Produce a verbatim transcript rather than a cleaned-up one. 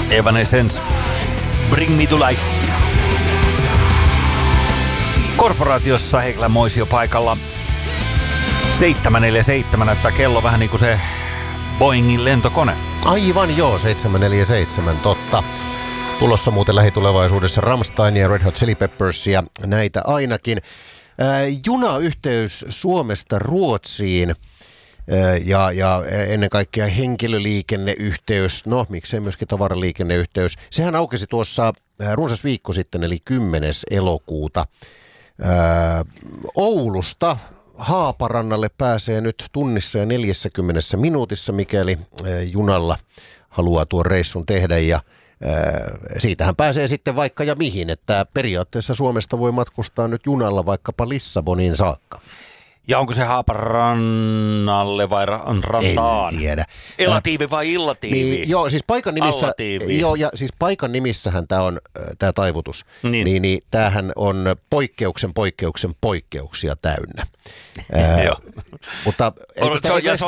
Evanescence, Bring Me to Life. Korporaatiossa Heikälän Moisio paikalla. seitsemän neljäkymmentäseitsemän näyttää kello vähän niin kuin se Boeingin lentokone. Aivan joo, seitsemän neljäkymmentäseitsemän, totta. Tulossa muuten lähitulevaisuudessa Rammstein ja Red Hot Chili Peppers ja näitä ainakin. Äh, junayhteys Suomesta Ruotsiin. Ja, ja ennen kaikkea henkilöliikenneyhteys, no miksei myöskin tavaraliikenneyhteys. Sehän aukesi tuossa runsas viikko sitten, eli kymmenes elokuuta. Ää, Oulusta Haaparannalle pääsee nyt tunnissa ja neljässäkymmenessä minuutissa, mikäli ää, junalla haluaa tuon reissun tehdä. Ja ää, siitähän pääsee sitten vaikka ja mihin, että periaatteessa Suomesta voi matkustaa nyt junalla vaikkapa Lissaboniin saakka. Ja onko se Haaparannalle vai ra- rantaan? En tiedä. Elatiivi vai illatiivi? Niin, joo, siis paikan nimissä, Allatiivi. joo, ja siis paikan nimissähän tämä on tämä taivutus. Niin. Niin, niin tämähän on poikkeuksen poikkeuksen poikkeuksia täynnä. Ää, Joo. mutta eikö, Se on, ja se